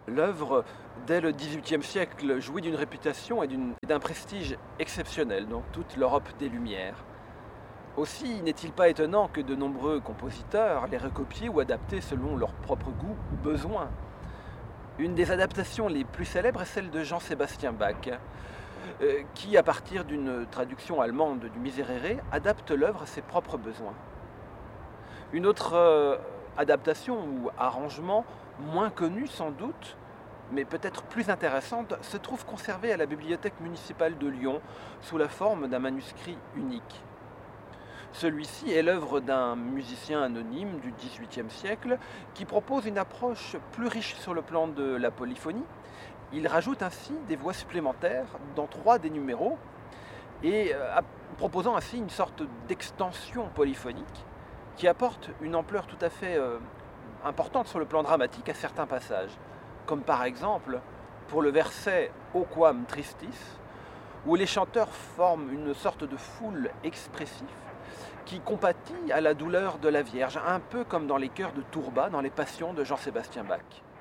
L'œuvre, dès le XVIIIe siècle, jouit d'une réputation et d'un prestige exceptionnel dans toute l'Europe des Lumières. Aussi, n'est-il pas étonnant que de nombreux compositeurs l'aient recopiée ou adaptée selon leur propre goût ou besoin? Une des adaptations les plus célèbres est celle de Jean-Sébastien Bach, qui, à partir d'une traduction allemande du Miserere, adapte l'œuvre à ses propres besoins. Une autre adaptation ou arrangement, moins connu sans doute, mais peut-être plus intéressante, se trouve conservée à la bibliothèque municipale de Lyon sous la forme d'un manuscrit unique. Celui-ci est l'œuvre d'un musicien anonyme du XVIIIe siècle qui propose une approche plus riche sur le plan de la polyphonie. Il rajoute ainsi des voix supplémentaires dans 3 des numéros et proposant ainsi une sorte d'extension polyphonique qui apporte une ampleur tout à fait importante sur le plan dramatique à certains passages, comme par exemple pour le verset O quam tristis, où les chanteurs forment une sorte de foule expressif qui compatit à la douleur de la Vierge, un peu comme dans les chœurs de Tourba dans les Passions de Jean-Sébastien Bach.